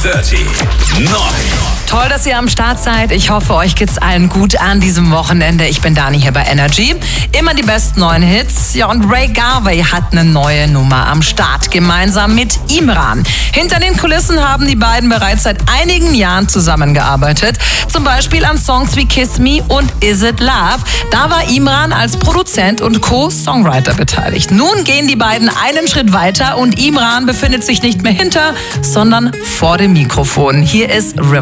30. 9. Toll, dass ihr am Start seid. Ich hoffe, euch geht's allen gut an diesem Wochenende. Ich bin Dani hier bei Energy. Immer die besten neuen Hits. Ja, und Ray Garvey hat eine neue Nummer am Start, gemeinsam mit Imran. Hinter den Kulissen haben die beiden bereits seit einigen Jahren zusammengearbeitet. Zum Beispiel an Songs wie Kiss Me und Is It Love. Da war Imran als Produzent und Co-Songwriter beteiligt. Nun gehen die beiden einen Schritt weiter und Imran befindet sich nicht mehr hinter, sondern vor dem Mikrofon. Hier ist River